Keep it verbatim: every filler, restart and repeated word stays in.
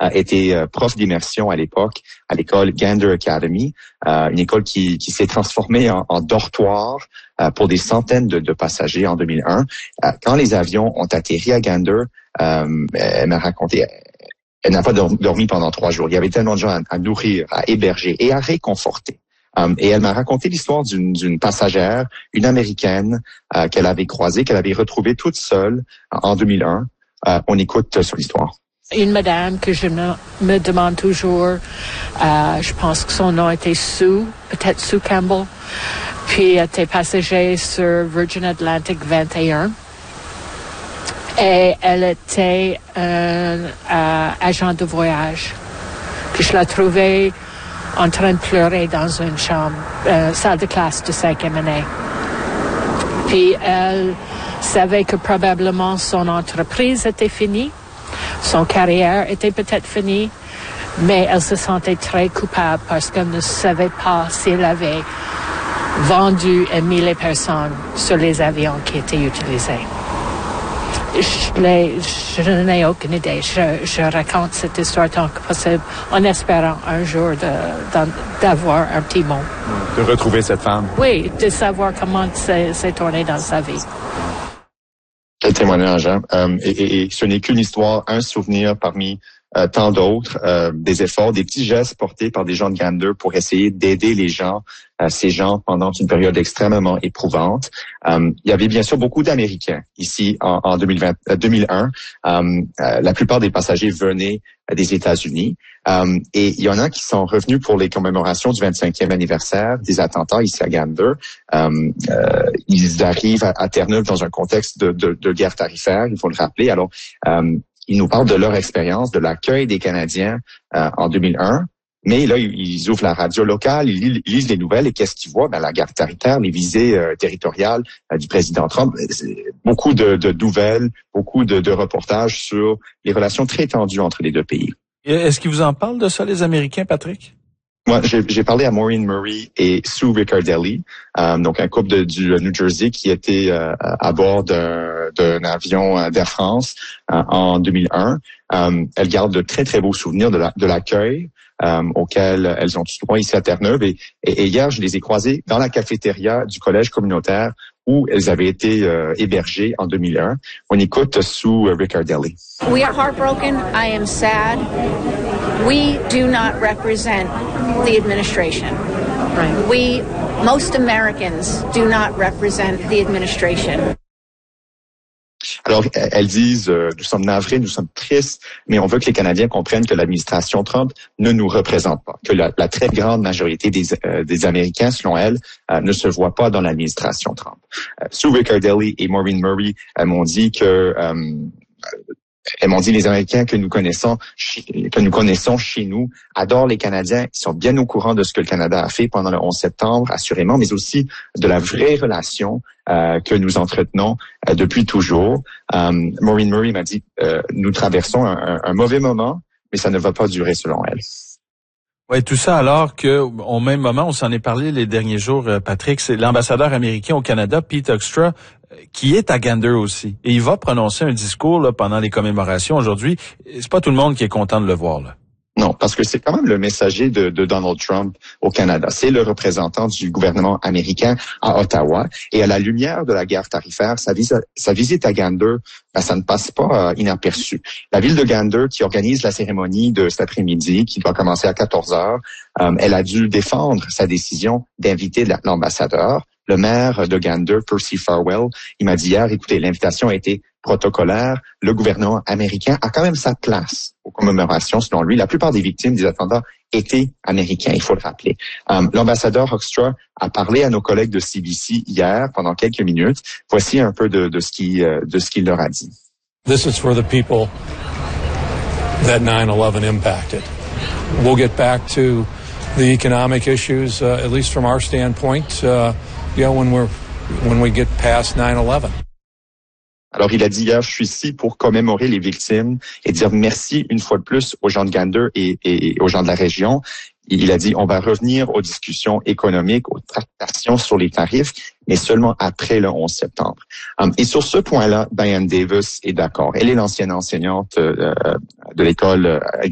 euh, était euh, prof d'immersion à l'époque à l'école Gander Academy, euh, une école qui, qui s'est transformée en, en dortoir euh, pour des centaines de, de passagers en deux mille un. Euh, quand les avions ont atterri à Gander, euh, elle m'a raconté, elle n'a pas dormi pendant trois jours. Il y avait tellement de gens à, à nourrir, à héberger et à réconforter. Um, et elle m'a raconté l'histoire d'une, d'une passagère, une Américaine, euh, qu'elle avait croisée, qu'elle avait retrouvée toute seule euh, en deux mille un. Euh, on écoute euh, sur l'histoire. Une madame que je me, me demande toujours, euh, je pense que son nom était Sue, peut-être Sue Campbell, puis elle était passager sur Virgin Atlantic vingt et un. Et elle était un euh, agent de voyage. Puis je la trouvais en train de pleurer dans une chambre, euh, salle de classe de cinquième année. Puis elle savait que probablement son entreprise était finie, son carrière était peut-être finie, mais elle se sentait très coupable parce qu'elle ne savait pas si elle avait vendu et mis les personnes sur les avions qui étaient utilisés. Je, l'ai, je n'ai aucune idée. Je, je raconte cette histoire tant que possible en espérant un jour de, de, d'avoir un petit mot. De retrouver cette femme. Oui, de savoir comment c'est, c'est tourné dans sa vie. Quel témoignage, hein? Euh, et, et, et ce n'est qu'une histoire, un souvenir parmi euh, tant d'autres, euh, des efforts, des petits gestes portés par des gens de Gander pour essayer d'aider les gens, euh, ces gens pendant une période extrêmement éprouvante. Euh, il y avait bien sûr beaucoup d'Américains ici en, en deux mille vingt, euh, deux mille un. Euh, euh, la plupart des passagers venaient des États-Unis. Euh, et il y en a qui sont revenus pour les commémorations du vingt-cinquième anniversaire des attentats ici à Gander. Euh, euh, ils arrivent à, à Terre-Neuve dans un contexte de, de, de guerre tarifaire, il faut le rappeler. Alors, euh, ils nous parlent de leur expérience, de l'accueil des Canadiens euh, en deux mille un. Mais là, ils ouvrent la radio locale, ils lisent les nouvelles et qu'est-ce qu'ils voient? Ben, la guerre tarifaire, les visées euh, territoriales euh, du président Trump. Beaucoup de, de nouvelles, beaucoup de, de reportages sur les relations très tendues entre les deux pays. Et est-ce qu'ils vous en parlent de ça, les Américains, Patrick? Moi, j'ai, j'ai parlé à Maureen Murray et Sue Riccardelli, euh, donc un couple de, du New Jersey qui était euh, à bord d'un, d'un avion d'Air France euh, en deux mille un. Euh, elles gardent de très, très beaux souvenirs de, la, de l'accueil euh, auquel elles ont eu droit ici à Terre-Neuve. Et, et, et hier, je les ai croisées dans la cafétéria du collège communautaire où elles avaient été euh, hébergées en deux mille un. On écoute Sue Riccardelli. We are heartbroken. I am sad. We do not represent the administration. Right. We, most Americans, do not represent the administration. Alors, elles disent, euh, nous sommes navrés, nous sommes tristes, mais on veut que les Canadiens comprennent que l'administration Trump ne nous représente pas, que la, la très grande majorité des, euh, des Américains, selon elles, euh, ne se voient pas dans l'administration Trump. Euh, Sue Riccardelli et Maureen Murray euh, m'ont dit que euh, Elles m'ont dit les Américains que nous connaissons, que nous connaissons chez nous adorent les Canadiens. Ils sont bien au courant de ce que le Canada a fait pendant le onze septembre, assurément, mais aussi de la vraie relation euh, que nous entretenons euh, depuis toujours. Euh, Maureen Murray m'a dit euh, nous traversons un, un, un mauvais moment, mais ça ne va pas durer selon elle. Oui, tout ça alors que, au même moment, on s'en est parlé les derniers jours, Patrick, c'est l'ambassadeur américain au Canada, Pete Hoekstra, qui est à Gander aussi. Et il va prononcer un discours là, pendant les commémorations aujourd'hui. C'est pas tout le monde qui est content de le voir, là. Non, parce que c'est quand même le messager de, de Donald Trump au Canada. C'est le représentant du gouvernement américain à Ottawa. Et à la lumière de la guerre tarifaire, sa, visa, sa visite à Gander, ben, ça ne passe pas euh, inaperçu. La ville de Gander, qui organise la cérémonie de cet après-midi, qui doit commencer à quatorze heures, euh, elle a dû défendre sa décision d'inviter l'ambassadeur. Le maire de Gander, Percy Farwell, il m'a dit hier, écoutez, l'invitation a été protocolaire. Le gouvernement américain a quand même sa place aux commémorations, selon lui. La plupart des victimes des attentats étaient américains, il faut le rappeler. Um, l'ambassadeur Hoekstra a parlé à nos collègues de C B C hier pendant quelques minutes. Voici un peu de, de ce qu'il euh, de ce qu'il leur a dit. This is for the people that nine eleven impacted. We'll get back to the economic issues, uh, at least from our standpoint, uh, you know, when we're when we get past nine eleven. Alors, il a dit hier, je suis ici pour commémorer les victimes et dire merci une fois de plus aux gens de Gander et, et aux gens de la région. Il a dit, on va revenir aux discussions économiques, aux tractations sur les tarifs, mais seulement après le onze septembre. Um, et sur ce point-là, Diane Davis est d'accord. Elle est l'ancienne enseignante euh, de l'école